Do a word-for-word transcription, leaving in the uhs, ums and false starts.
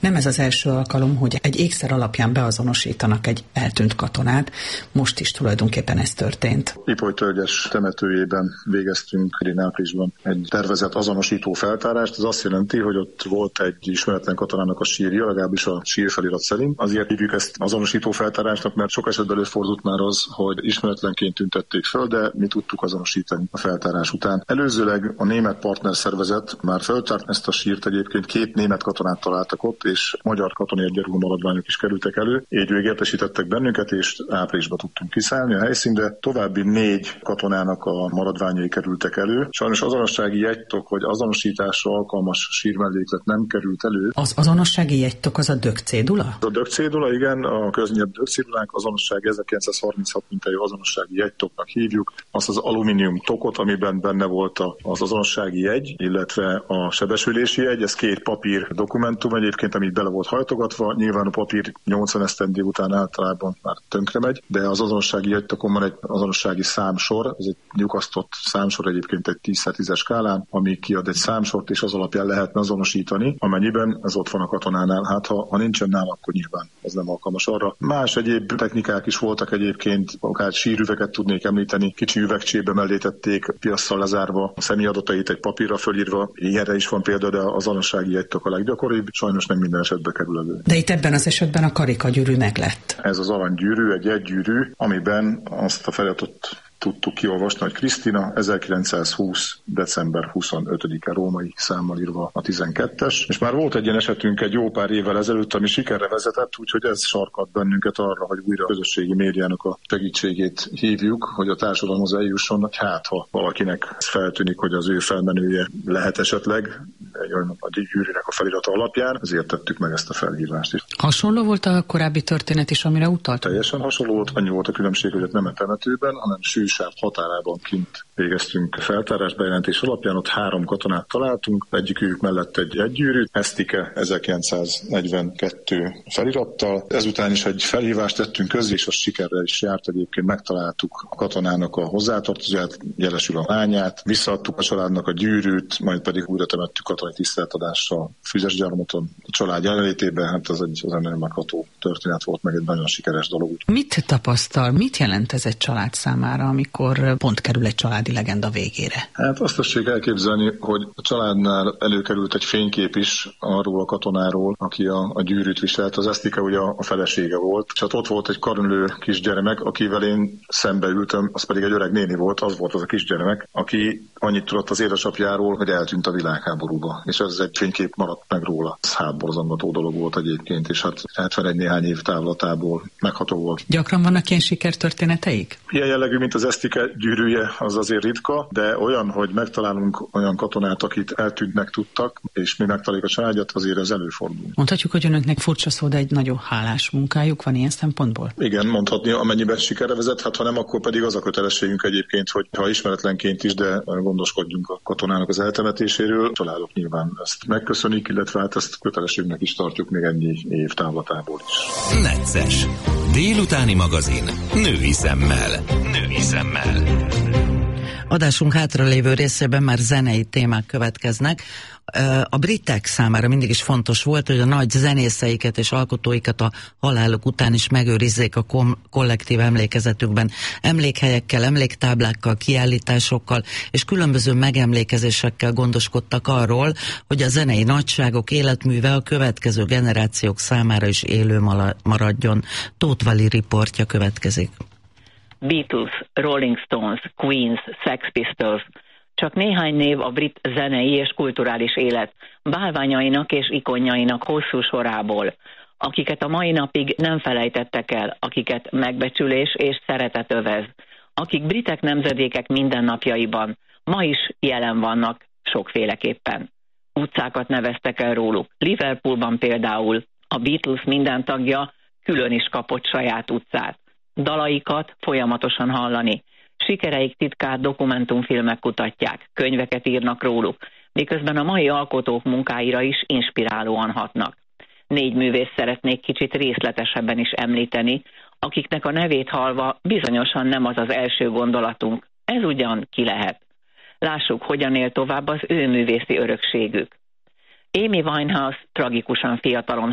Nem ez az első alkalom, hogy egy ékszer alapján beazonosítanak egy eltűnt katonát, most is tulajdonképpen ez történt. Ipoly-Tölgyes temetőjében végeztünk idén áprilisban egy tervezett azonosító feltárást. Ez azt jelenti, hogy ott volt egy ismeretlen katonának a sírja, legalábbis a sírfelirat szerint. Azért hívjuk ezt azonosító feltárásnak, mert sok esetben előfordult már az, hogy ismeretlenként tüntették föl, de mi tudtuk azonosítani a feltárás után. Előzőleg a német partnerszervezet már feltárt ezt a sírt, egyébként két német katonát találtak ott, és magyar katonai egyenruha maradványok is kerültek elő. Így ők értesítettek bennünket, és áprilisban tudtunk kiszállni a helyszínre. További négy katonának a maradványai kerültek elő. Sajnos azonossági jegytok vagy azonosításra alkalmas sírmelléklet nem került elő. Az azonossági jegytok az a dögcédula? A dögcédula, igen, a köznyelv dögcédulánk azonosság ezerkilencszázharminchat mintájú azonossági jegytoknak hívjuk. Azt az alumínium tokot, amiben benne volt az azonossági jegy, illetve a sebesülési jegy, ez két papír dokumentum egyébként, amit bele volt hajtogatva. Nyilván a papír nyolcvan esztendő után általában már tönkre megy, de az azonossági jegytokon van egy azonossági számsor, ez egy nyugasztott számsor egyébként egy tíz tízes skálán, ami kiad egy számsort, és az alapján lehetne azonosítani, amennyiben ez ott van a katonánál. Hát ha, ha nincsen nála, akkor nyilván ez nem alkalmas arra. Más egyéb technikák is voltak egyébként, akár sírüveket tudnék említeni, kicsi üvegcsébe mellé tették, piasszal lezárva, a személyadatait egy papírra fölírva. Ilyenre is van példa, de az azonossági jegytok a leggyakoribb, sajnos nem minden esetben kerül elő. De itt ebben az esetben a karikagyűrű meglett. Ez az aranygyűrű, egy jegygyűrű, amiben azt a feliratot tudtuk kiolvasni, hogy Krisztina ezerkilencszázhúsz. december huszonötödike római számmal írva a tizenkettes. És már volt egy ilyen esetünk egy jó pár évvel ezelőtt, ami sikerre vezetett, úgyhogy ez sarkadt bennünket arra, hogy újra a közösségi médiának a segítségét hívjuk, hogy a társadalomhoz eljusson, hogy hát ha valakinek ez feltűnik, hogy az ő felmenője lehet esetleg egy olyan a gyűrűnek a felirata alapján, ezért tettük meg ezt a felhívást is. Hasonló volt a korábbi történet is, amire utalt? Teljesen hasonló volt, annyi volt a különbség, hogy nem a temetőben, hanem Sűsáv határában kint végeztünk feltárás bejelentés alapján, ott három katonát találtunk, egyikük mellett egy egygyűrűt, Esztike ezerkilencszáznegyvenkettő felirattal. Ezután is egy felhívást tettünk közzé, és az sikerrel is járt, egyébként megtaláltuk a katonának a hozzátartozóját, jelesül a lányát, visszaadtuk a családnak a gyűrűt, majd pedig újra temettük katonai tiszteletadással Füzesgyarmaton a család jelenlétében. Hát ez egy az nagyon megható történet volt, meg egy nagyon sikeres dolog. Mit tapasztal, mit jelent ez egy család számára, amikor pont kerül egy családi legenda végére? Hát azt tessék elképzelni, hogy a családnál előkerült egy fénykép is arról a katonáról, aki a, a gyűrűt viselt. Az Esztike ugye a, a felesége volt, és hát ott volt egy karnülő kisgyermek, akivel én szembe ültem, az pedig egy öreg néni volt, az volt az a kisgyermek, aki annyit tudott az édesapjáról, hogy eltűnt a világháborúba. És ez egy fénykép maradt meg róla. Ez hátborzongató dolog volt egyébként, és hát hetvenegy néhány év távlatából megható volt. Gyakran vannak ilyen sikertörténeteik? Ilyen jellegű, mint az Esztike gyűrűje, az azért ritka, de olyan, hogy megtalálunk olyan katonát, akit eltűntnek tudtak, és mi megtaláljuk a családját, azért ez előfordul. Mondhatjuk, hogy önöknek furcsa szó, de egy nagyon hálás munkájuk van ilyen szempontból? Igen, mondhatni, amennyiben sikerre vezet, hát ha nem, akkor pedig az a kötelességünk egyébként, hogy ha ismeretlenként is, de gondoskodjunk a katonának az eltemetéséről. A családok nyilván ezt megköszönik, illetve hát ezt kötelességnek is tartjuk még ennyi év távlatából is. Necces. Délutáni magazin. Női szemmel. Női szemmel. Adásunk hátralévő részében már zenei témák következnek. A britek számára mindig is fontos volt, hogy a nagy zenészeiket és alkotóikat a haláluk után is megőrizzék a kom- kollektív emlékezetükben. Emlékhelyekkel, emléktáblákkal, kiállításokkal és különböző megemlékezésekkel gondoskodtak arról, hogy a zenei nagyságok életműve a következő generációk számára is élő maradjon. Tóth Vali riportja következik. Beatles, Rolling Stones, Queens, Sex Pistols, csak néhány név a brit zenei és kulturális élet bálványainak és ikonjainak hosszú sorából, akiket a mai napig nem felejtettek el, akiket megbecsülés és szeretet övez, akik britek nemzedékek mindennapjaiban ma is jelen vannak sokféleképpen. Utcákat neveztek el róluk. Liverpoolban például a Beatles minden tagja külön is kapott saját utcát. Dalaikat folyamatosan hallani. Sikereik titkát dokumentumfilmek kutatják, könyveket írnak róluk, miközben a mai alkotók munkáira is inspirálóan hatnak. Négy művész szeretnék kicsit részletesebben is említeni, akiknek a nevét hallva bizonyosan nem az az első gondolatunk. Ez ugyan ki lehet. Lássuk, hogyan él tovább az ő művészi örökségük. Amy Winehouse tragikusan fiatalon